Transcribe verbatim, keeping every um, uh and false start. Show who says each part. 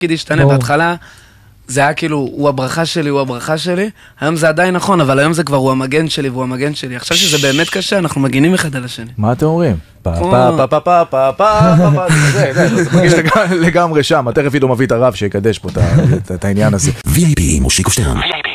Speaker 1: תגיד ישתנה, בהתחלה זה היה כאילו, הוא הברכה שלי, הוא הברכה שלי, היום זה עדיין נכון, אבל היום זה כבר הוא המגן שלי, והוא המגן שלי. עכשיו שזה באמת קשה, אנחנו מגינים אחד על השני.
Speaker 2: מה אתם אומרים? פה פה פה פה פה פה פה זה, זה מרגיש לגמרי שם, תכף עידו מביא את הרב שיקדש פה את העניין הזה.
Speaker 3: וי איי פי מושיקו שטרן.